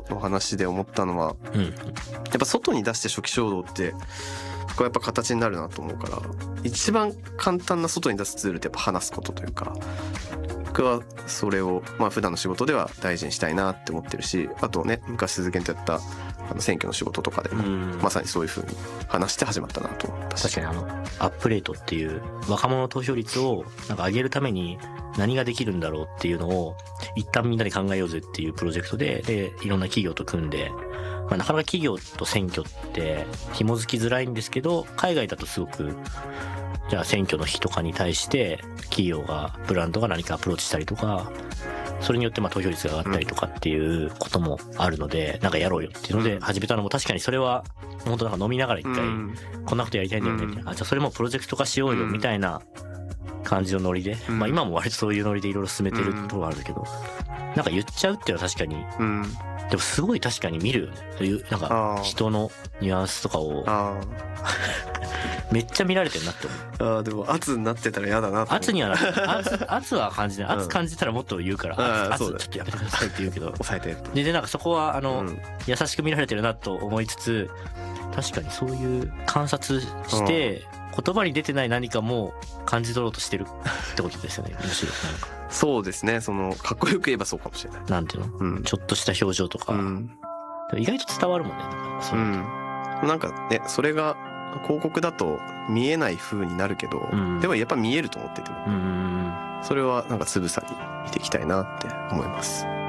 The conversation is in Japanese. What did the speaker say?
動の話で思ったのは、やっぱ外に出して初期衝動って僕はやっぱ形になるなと思うから、一番簡単な外に出すツールってやっぱ話すことというか、僕はそれを普段の仕事では大事にしたいなって思ってるし、あとね昔鈴研とやった選挙の仕事とかでもまさにそういう風に話して始まったなと思ったし。 確かにアップレートっていう若者の投票率をなんか上げるために何ができるんだろうっていうのを一旦みんなで考えようぜっていうプロジェクトでいろんな企業と組んで、なかなか企業と選挙って紐づきづらいんですけど、海外だとすごくじゃあ選挙の日とかに対して企業がブランドが何かアプローチしたりとか、それによって投票率が上がったりとかっていうこともあるので、なんかやろうよっていうので始めたのも、確かにそれは本当なんか飲みながら一回こんなことやりたいんだよねって、じゃあそれもプロジェクト化しようよみたいな感じのノリで、今も割とそういうノリでいろいろ進めてるところがあるんだけど、なんか言っちゃうっていうのは確かに、でもすごい確かに見るよね、そういうなんか人のニュアンスとかをめっちゃ見られてるなって思う。 でも圧になってたら嫌だなと思う。 圧にはなって圧は感じない。圧感じたらもっと言うから、圧ちょっとやめてくださいって言うけど、 抑えてでなんかそこは優しく見られてるなと思いつつ、確かにそういう観察して言葉に出てない何かも感じ取ろうとしてるってことですよね。むしろなんかそうですね、そのかっこよく言えばそうかもしれない。 なんていうの、ちょっとした表情とか、意外と伝わるもんね。 なんかね、それが広告だと見えない風になるけど、でもやっぱ見えると思ってて、それはなんかつぶさに見ていきたいなって思います。